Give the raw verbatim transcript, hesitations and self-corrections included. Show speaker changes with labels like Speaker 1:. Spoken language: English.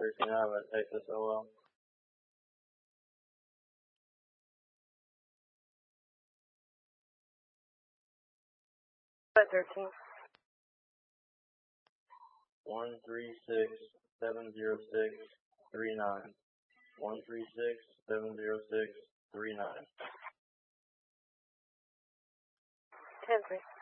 Speaker 1: thirteen, I have a Texas O L.
Speaker 2: thirteen.
Speaker 1: One three six seven zero six three nine. One three six seven zero six three nine.
Speaker 2: ten three.